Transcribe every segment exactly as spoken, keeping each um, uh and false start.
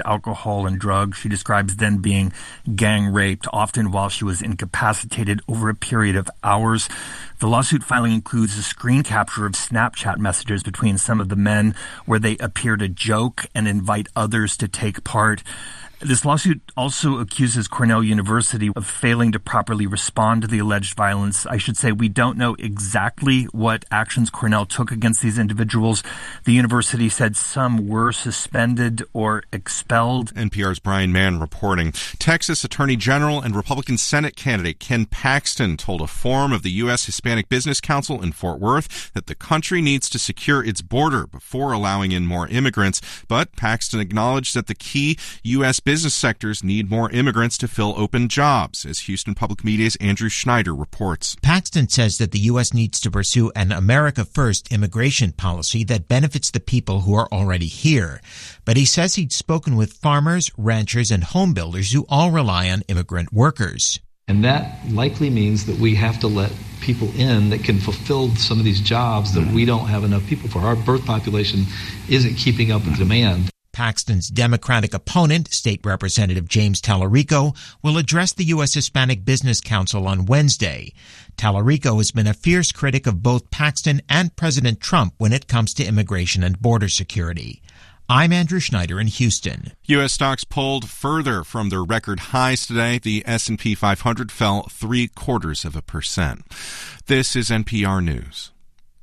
alcohol and drugs. She describes then being gang raped, often while she was incapacitated over a period of hours. The lawsuit filing includes a screen capture of Snapchat messages between some of the men where they appear to joke and invite others to take part. This lawsuit also accuses Cornell University of failing to properly respond to the alleged violence. I should say we don't know exactly what actions Cornell took against these individuals. The university said some were suspended or expelled. N P R's Brian Mann reporting. Texas Attorney General and Republican Senate candidate Ken Paxton told a forum of the U S Hispanic Business Council in Fort Worth that the country needs to secure its border before allowing in more immigrants. But Paxton acknowledged that the key U S business sectors need more immigrants to fill open jobs, as Houston Public Media's Andrew Schneider reports. Paxton says that the U S needs to pursue an America First immigration policy that benefits the people who are already here. But he says he'd spoken with farmers, ranchers, and home builders who all rely on immigrant workers. And that likely means that we have to let people in that can fulfill some of these jobs that we don't have enough people for. Our birth population isn't keeping up with demand. Paxton's Democratic opponent, State Representative James Tallarico, will address the U S Hispanic Business Council on Wednesday. Tallarico has been a fierce critic of both Paxton and President Trump when it comes to immigration and border security. I'm Andrew Schneider in Houston. U S stocks pulled further from their record highs today. The S and P five hundred fell three quarters of a percent. This is N P R News.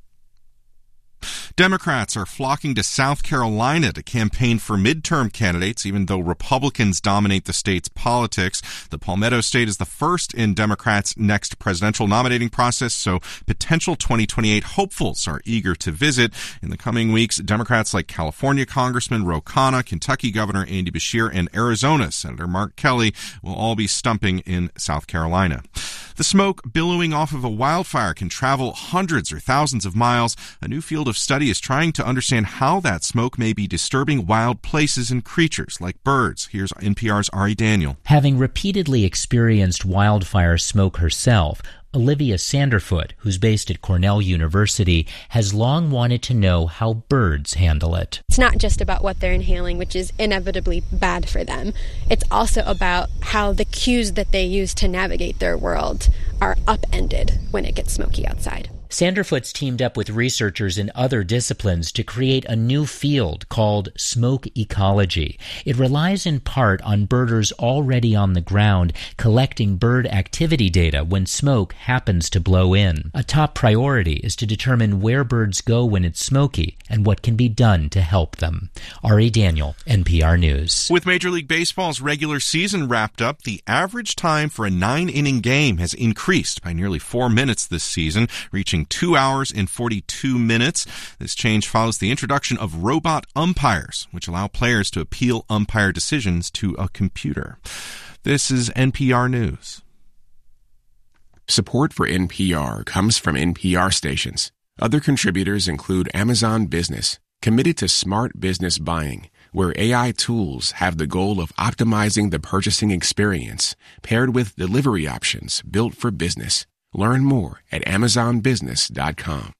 Democrats are flocking to South Carolina to campaign for midterm candidates, even though Republicans dominate the state's politics. The Palmetto State is the first in Democrats' next presidential nominating process, so potential twenty twenty-eight hopefuls are eager to visit. In the coming weeks, Democrats like California Congressman Ro Khanna, Kentucky Governor Andy Beshear, and Arizona Senator Mark Kelly will all be stumping in South Carolina. The smoke billowing off of a wildfire can travel hundreds or thousands of miles. A new field of study is trying to understand how that smoke may be disturbing wild places and creatures like birds. Here's N P R's Ari Daniel. Having repeatedly experienced wildfire smoke herself, Olivia Sanderfoot, who's based at Cornell University, has long wanted to know how birds handle it. It's not just about what they're inhaling, which is inevitably bad for them. It's also about how the cues that they use to navigate their world are upended when it gets smoky outside. Sanderfoot's teamed up with researchers in other disciplines to create a new field called smoke ecology. It relies in part on birders already on the ground collecting bird activity data when smoke happens to blow in. A top priority is to determine where birds go when it's smoky and what can be done to help them. Ari Daniel, N P R News. With Major League Baseball's regular season wrapped up, the average time for a nine-inning game has increased by nearly four minutes this season, reaching two hours and forty-two minutes. This change follows the introduction of robot umpires, which allow players to appeal umpire decisions to a computer. This is N P R News. Support for N P R comes from N P R stations. Other contributors include Amazon Business, committed to smart business buying, where A I tools have the goal of optimizing the purchasing experience, paired with delivery options built for business. Learn more at amazon business dot com.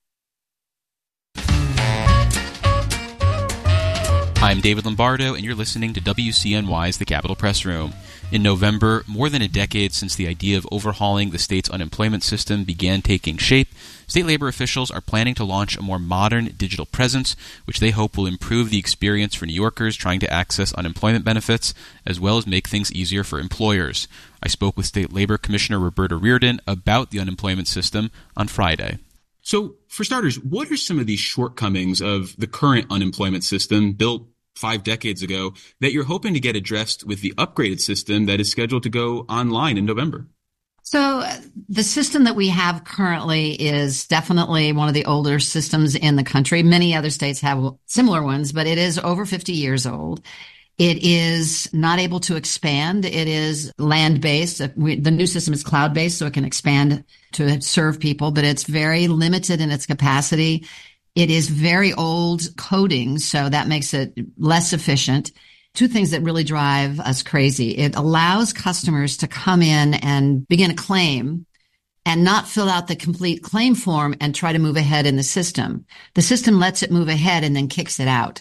I'm David Lombardo, and you're listening to W C N Y's The Capitol Press Room. In November, more than a decade since the idea of overhauling the state's unemployment system began taking shape, state labor officials are planning to launch a more modern digital presence, which they hope will improve the experience for New Yorkers trying to access unemployment benefits, as well as make things easier for employers. I spoke with State Labor Commissioner Roberta Reardon about the unemployment system on Friday. So, for starters, what are some of these shortcomings of the current unemployment system built five decades ago that you're hoping to get addressed with the upgraded system that is scheduled to go online in November? So the system that we have currently is definitely one of the older systems in the country. Many other states have similar ones, but it is over fifty years old. It is not able to expand. It is land-based. The new system is cloud-based, so it can expand to serve people, but it's very limited in its capacity. It is very old coding, so that makes it less efficient. Two things that really drive us crazy. It allows customers to come in and begin a claim and not fill out the complete claim form and try to move ahead in the system. The system lets it move ahead and then kicks it out.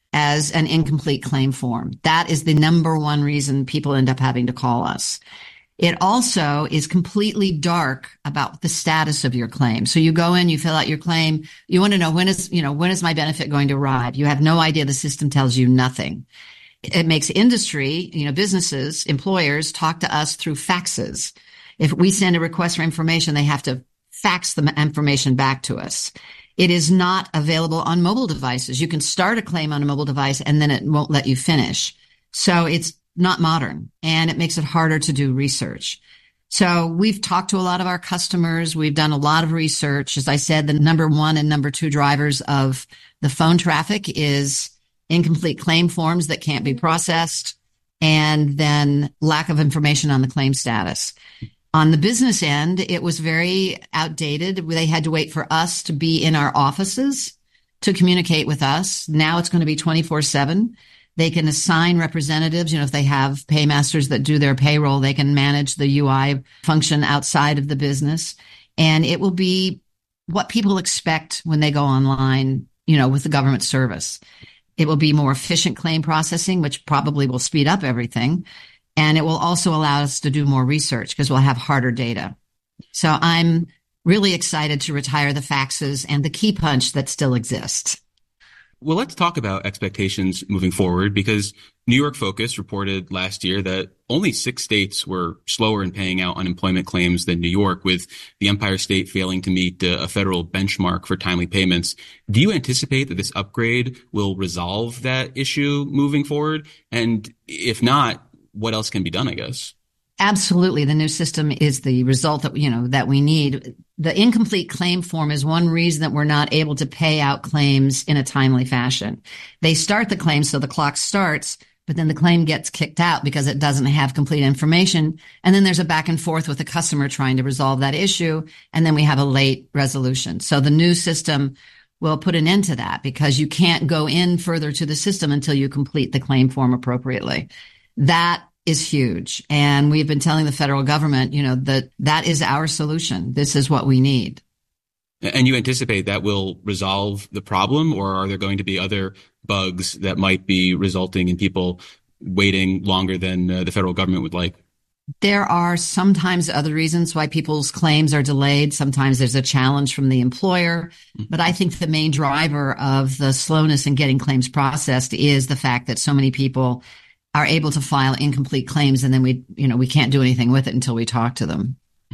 as an incomplete claim form. That is the number one reason people end up having to call us. It also is completely dark about the status of your claim. So you go in, you fill out your claim. You want to know when is, you know, when is my benefit going to arrive? You have no idea. The system tells you nothing. It makes industry, you know, businesses, employers talk to us through faxes. If we send a request for information, they have to fax the information back to us. It is not available on mobile devices. You can start a claim on a mobile device and then it won't let you finish. So it's not modern, and it makes it harder to do research. So we've talked to a lot of our customers. We've done a lot of research. As I said, the number one and number two drivers of the phone traffic is incomplete claim forms that can't be processed, and then lack of information on the claim status. On the business end, it was very outdated. They had to wait for us to be in our offices to communicate with us. Now it's going to be twenty-four seven. They can assign representatives. You know, if they have paymasters that do their payroll, they can manage the U I function outside of the business. And it will be what people expect when they go online, you know, with the government service. It will be more efficient claim processing, which probably will speed up everything. And it will also allow us to do more research because we'll have harder data. So I'm really excited to retire the faxes and the key punch that still exists. Well, let's talk about expectations moving forward, because New York Focus reported last year that only six states were slower in paying out unemployment claims than New York, with the Empire State failing to meet a federal benchmark for timely payments. Do you anticipate that this upgrade will resolve that issue moving forward? And if not, what else can be done, I guess? Absolutely. The new system is the result that, you know, that we need. The incomplete claim form is one reason that we're not able to pay out claims in a timely fashion. They start the claim, so the clock starts, but then the claim gets kicked out because it doesn't have complete information. And then there's a back and forth with the customer trying to resolve that issue. And then we have a late resolution. So the new system will put an end to that, because you can't go in further to the system until you complete the claim form appropriately. That is huge. And we've been telling the federal government, you know, that that is our solution. This is what we need. And you anticipate that will resolve the problem, or are there going to be other bugs that might be resulting in people waiting longer than uh, the federal government would like? There are sometimes other reasons why people's claims are delayed. Sometimes there's a challenge from the employer. But I think the main driver of the slowness in getting claims processed is the fact that so many people are able to file incomplete claims, and then we, you know, we can't do anything with it until we talk to them.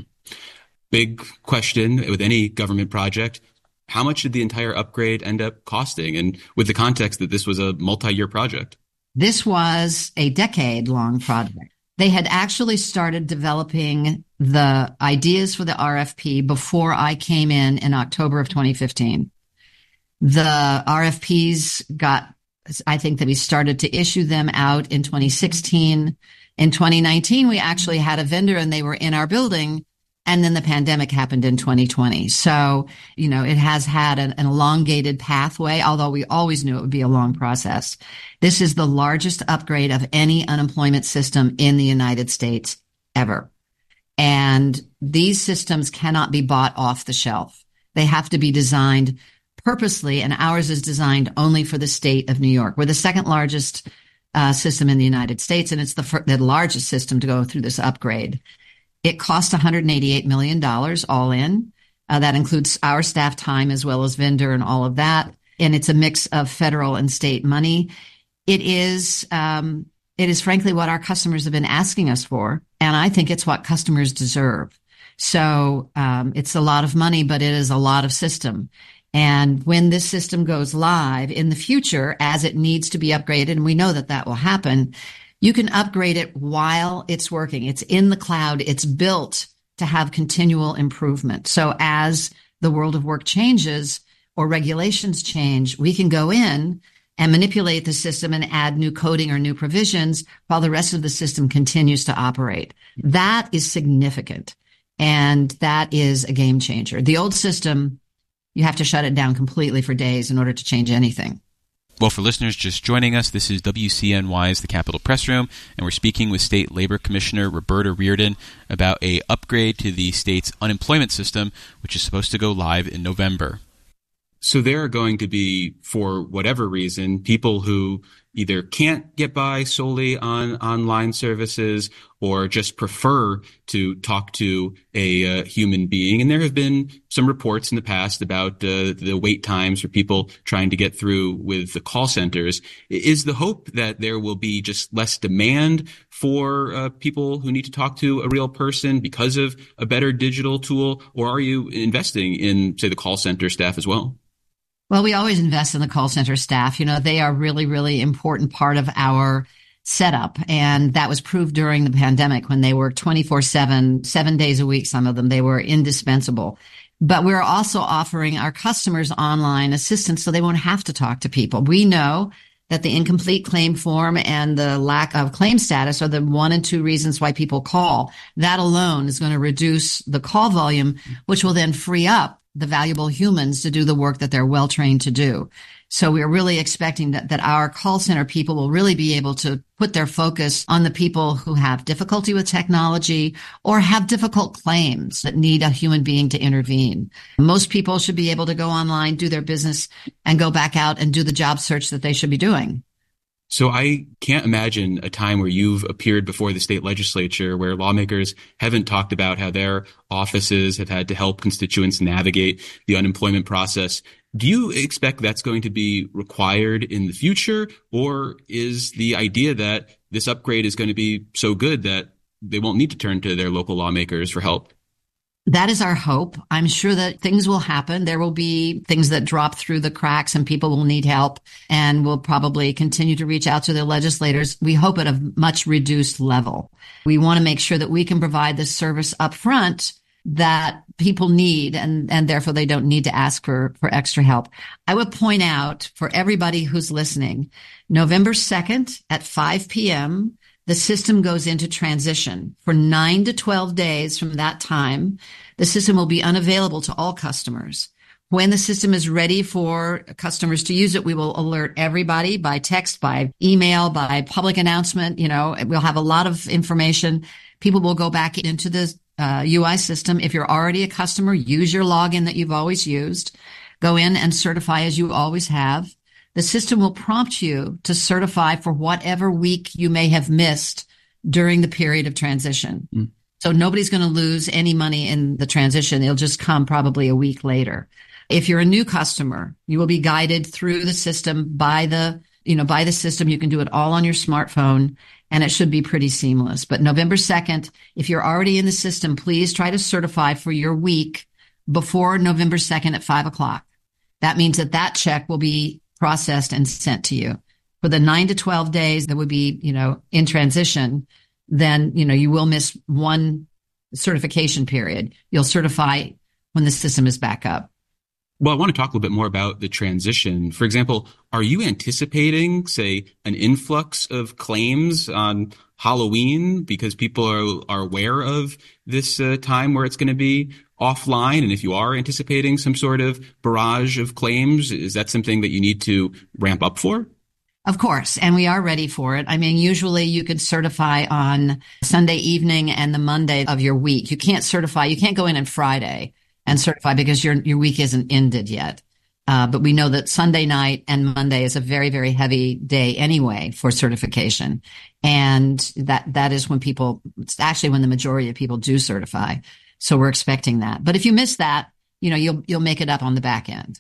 Big question with any government project. How much did the entire upgrade end up costing? And with the context that this was a multi-year project. This was a decade-long project. They had actually started developing the ideas for the R F P before I came in in October of twenty fifteen. The R F Ps got I think that we started to issue them out in twenty sixteen. In twenty nineteen, we actually had a vendor and they were in our building. And then the pandemic happened in twenty twenty. So, you know, it has had an, an elongated pathway, although we always knew it would be a long process. This is the largest upgrade of any unemployment system in the United States ever. And these systems cannot be bought off the shelf. They have to be designed purposely, and ours is designed only for the state of New York. We're the second largest uh, system in the United States, and it's the, fir- the largest system to go through this upgrade. It cost one hundred eighty-eight million dollars all in. Uh, that includes our staff time as well as vendor and all of that. And it's a mix of federal and state money. It is, um, it is frankly what our customers have been asking us for, and I think it's what customers deserve. So um, it's a lot of money, but it is a lot of system. And when this system goes live in the future, as it needs to be upgraded, and we know that that will happen, you can upgrade it while it's working. It's in the cloud. It's built to have continual improvement. So as the world of work changes or regulations change, we can go in and manipulate the system and add new coding or new provisions while the rest of the system continues to operate. That is significant. And that is a game changer. The old system, you have to shut it down completely for days in order to change anything. Well, for listeners just joining us, this is W C N Y's The Capitol Press Room, and we're speaking with State Labor Commissioner Roberta Reardon about a upgrade to the state's unemployment system, which is supposed to go live in November. So there are going to be, for whatever reason, people who either can't get by solely on online services or just prefer to talk to a uh, human being. And there have been some reports in the past about uh, the wait times for people trying to get through with the call centers. Is the hope that there will be just less demand for uh, people who need to talk to a real person because of a better digital tool? Or are you investing in, say, the call center staff as well? Well, we always invest in the call center staff. You know, they are really, really important part of our setup. And that was proved during the pandemic when they were twenty-four seven, seven days a week. Some of them, they were indispensable. But we're also offering our customers online assistance so they won't have to talk to people. We know that the incomplete claim form and the lack of claim status are the one and two reasons why people call. That alone is going to reduce the call volume, which will then free up the valuable humans to do the work that they're well trained to do. So we're really expecting that, that our call center people will really be able to put their focus on the people who have difficulty with technology or have difficult claims that need a human being to intervene. Most people should be able to go online, do their business, and go back out and do the job search that they should be doing. So I can't imagine a time where you've appeared before the state legislature where lawmakers haven't talked about how their offices have had to help constituents navigate the unemployment process. Do you expect that's going to be required in the future, or is the idea that this upgrade is going to be so good that they won't need to turn to their local lawmakers for help? That is our hope. I'm sure that things will happen. There will be things that drop through the cracks and people will need help, and will probably continue to reach out to their legislators. We hope at a much reduced level. We want to make sure that we can provide the service up front that people need, and, and therefore they don't need to ask for, for extra help. I would point out for everybody who's listening, November second at five p.m., the system goes into transition. For nine to twelve days from that time, the system will be unavailable to all customers. When the system is ready for customers to use it, we will alert everybody by text, by email, by public announcement. You know, we'll have a lot of information. People will go back into the uh, U I system. If you're already a customer, use your login that you've always used. Go in and certify as you always have. The system will prompt you to certify for whatever week you may have missed during the period of transition. Mm. So nobody's going to lose any money in the transition. It'll just come probably a week later. If you're a new customer, you will be guided through the system by the, you know, by the system. You can do it all on your smartphone, and it should be pretty seamless. But November second, if you're already in the system, please try to certify for your week before November second at five o'clock. That means that that check will be processed and sent to you. For the nine to twelve days that would be, you know, in transition, then, you know, you will miss one certification period. You'll certify when the system is back up. Well, I want to talk a little bit more about the transition. For example, are you anticipating, say, an influx of claims on Halloween because people are, are aware of this uh, time where it's going to be offline? And if you are anticipating some sort of barrage of claims, is that something that you need to ramp up for? Of course. And we are ready for it. I mean, usually you could certify on Sunday evening and the Monday of your week. You can't certify. You can't go in on Friday and certify because your your week isn't ended yet. Uh, but we know that Sunday night and Monday is a very, very heavy day anyway for certification. And that that is when people, it's actually when the majority of people do certify. So we're expecting that. But if you miss that, you know, you'll you'll make it up on the back end.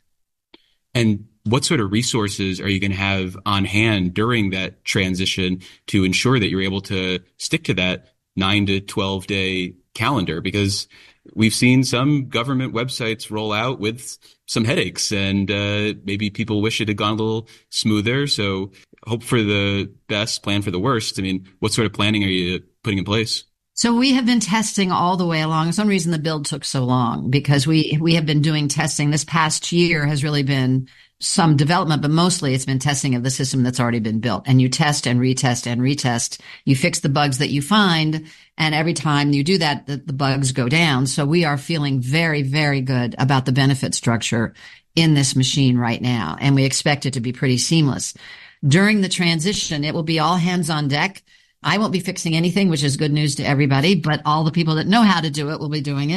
And what sort of resources are you going to have on hand during that transition to ensure that you're able to stick to that nine to twelve day calendar? Because we've seen some government websites roll out with some headaches, and uh, maybe people wish it had gone a little smoother. So hope for the best, plan for the worst. I mean, what sort of planning are you putting in place? So we have been testing all the way along. There's one reason the build took so long, because we we have been doing testing. This past year has really been some development, but mostly it's been testing of the system that's already been built. And you test and retest and retest. You fix the bugs that you find, and every time you do that, the, the bugs go down. So we are feeling very, very good about the benefit structure in this machine right now, and we expect it to be pretty seamless. During the transition, it will be all hands on deck. I won't be fixing anything, which is good news to everybody, but all the people that know how to do it will be doing it.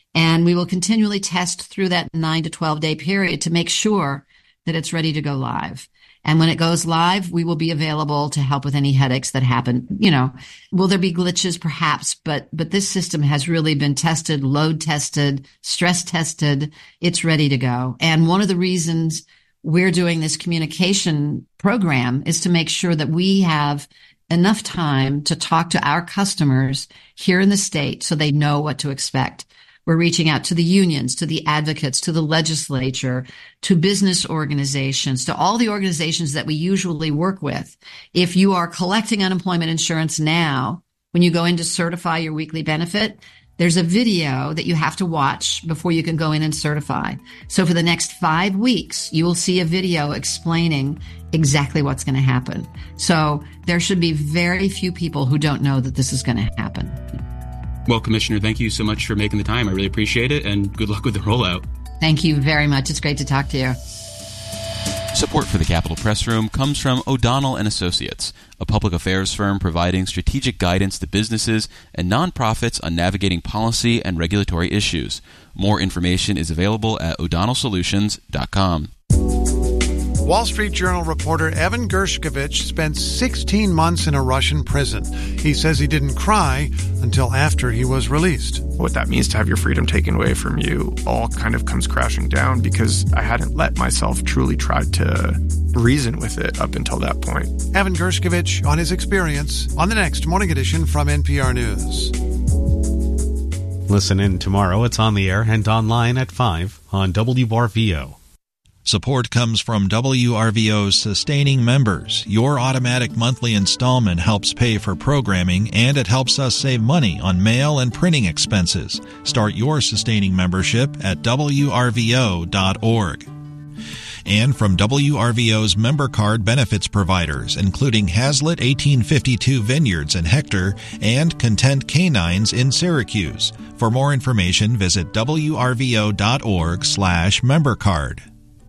And we will continually test through that nine to twelve day period to make sure that it's ready to go live. And when it goes live, we will be available to help with any headaches that happen. You know, will there be glitches? Perhaps, but, but this system has really been tested, load tested, stress tested. It's ready to go. And one of the reasons we're doing this communication program is to make sure that we have enough time to talk to our customers here in the state so they know what to expect. We're reaching out to the unions, to the advocates, to the legislature, to business organizations, to all the organizations that we usually work with. If you are collecting unemployment insurance now, when you go in to certify your weekly benefit, there's a video that you have to watch before you can go in and certify. So for the next five weeks, you will see a video explaining exactly what's going to happen. So there should be very few people who don't know that this is going to happen. Well, Commissioner, thank you so much for making the time. I really appreciate it, and good luck with the rollout. Thank you very much. It's great to talk to you. Support for the Capitol Press Room comes from O'Donnell and Associates, a public affairs firm providing strategic guidance to businesses and nonprofits on navigating policy and regulatory issues. More information is available at o'donnell solutions dot com. Wall Street Journal reporter Evan Gershkovich spent sixteen months in a Russian prison. He says he didn't cry until after he was released. What that means to have your freedom taken away from you all kind of comes crashing down because I hadn't let myself truly try to reason with it up until that point. Evan Gershkovich on his experience on the next Morning Edition from N P R News. Listen in tomorrow. It's on the air and online at five on W R V O. Support comes from W R V O's sustaining members. Your automatic monthly installment helps pay for programming, and it helps us save money on mail and printing expenses. Start your sustaining membership at W R V O dot org. And from W R V O's member card benefits providers, including Hazlitt eighteen fifty-two Vineyards in Hector and Content Canines in Syracuse. For more information, visit W R V O dot org slash member card.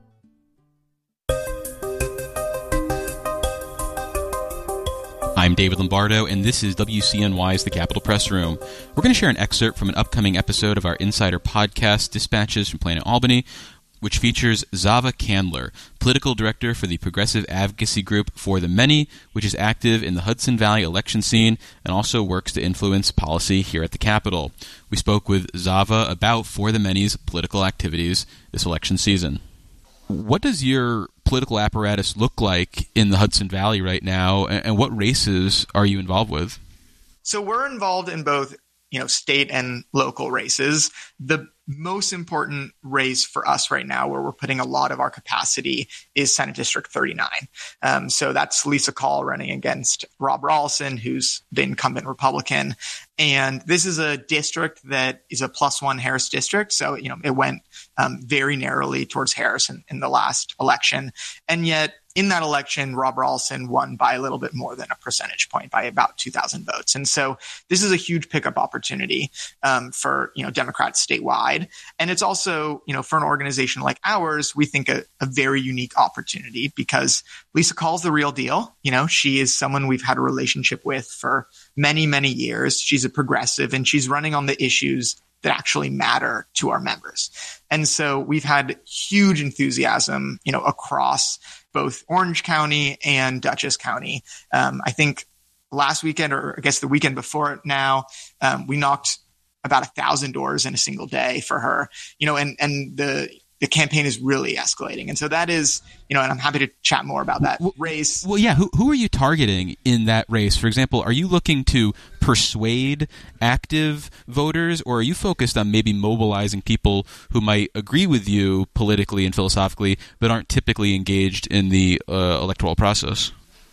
I'm David Lombardo, and this is W C N Y's The Capitol Press Room. We're going to share an excerpt from an upcoming episode of our Insider podcast, Dispatches from Planet Albany, which features Zava Candler, political director for the progressive advocacy group For the Many, which is active in the Hudson Valley election scene and also works to influence policy here at the Capitol. We spoke with Zava about For the Many's political activities this election season. What does your political apparatus look like in the Hudson Valley right now, and what races are you involved with? So we're involved in both, you know, state and local races. The most important race for us right now, where we're putting a lot of our capacity, is Senate District thirty-nine. Um, so that's Lisa Call running against Rob Rawlson, who's the incumbent Republican. And this is a district that is a plus one Harris district. So, you know, it went um, very narrowly towards Harris in, in the last election. And yet in that election, Rob Rawlson won by a little bit more than a percentage point, by about two thousand votes. And so this is a huge pickup opportunity um, for, you know, Democrats statewide. And it's also, you know, for an organization like ours, we think a, a very unique opportunity because Lisa Call's the real deal. You know, she is someone we've had a relationship with for many, many years. She's a progressive, and she's running on the issues that actually matter to our members. And so we've had huge enthusiasm, you know, across both Orange County and Dutchess County. Um, I think last weekend, or I guess the weekend before it now, um, we knocked about a thousand doors in a single day for her, you know, and, and the, the campaign is really escalating. And so that is, you know, and I'm happy to chat more about that well, race. Well, yeah. Who, who are you targeting in that race? For example, are you looking to persuade active voters, or are you focused on maybe mobilizing people who might agree with you politically and philosophically, but aren't typically engaged in the uh, electoral process?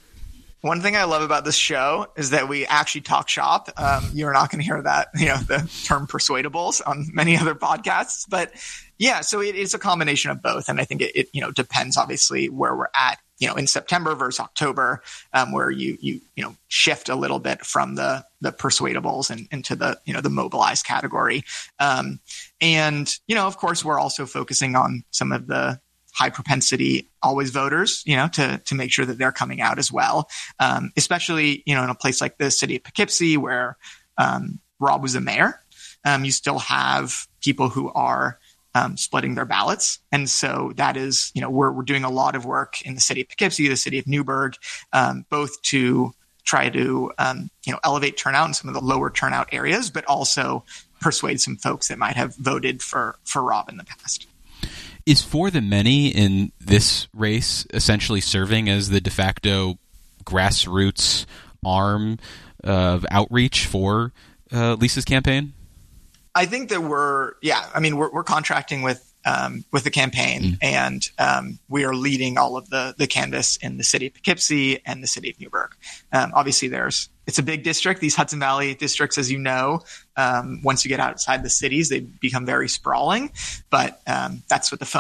One thing I love about this show is that we actually talk shop. Um, you're not going to hear that, you know, the term persuadables on many other podcasts, but yeah, so it is a combination of both. And I think it, it you know, depends obviously where we're at, you know, in September versus October, um, where you, you, you know, shift a little bit from the, the persuadables and into the, you know, the mobilized category. Um, and, you know, of course, we're also focusing on some of the high propensity always voters, you know, to, to make sure that they're coming out as well. Um, especially, you know, in a place like the city of Poughkeepsie where, um, Rob was a mayor. um, you still have people who are um, splitting their ballots. And so that is, you know, we're, we're doing a lot of work in the city of Poughkeepsie, the city of Newburgh, um, both to try to, um, you know, elevate turnout in some of the lower turnout areas, but also persuade some folks that might have voted for, for Rob in the past. Is For the Many in this race essentially serving as the de facto grassroots arm of outreach for uh, Lisa's campaign? I think that we're, yeah, I mean, we're, we're contracting with um, with the campaign, mm. and um, we are leading all of the the canvass in the city of Poughkeepsie and the city of Newburgh. Um, obviously, there's it's a big district. These Hudson Valley districts, as you know, um, once you get outside the cities, they become very sprawling. But um, that's what the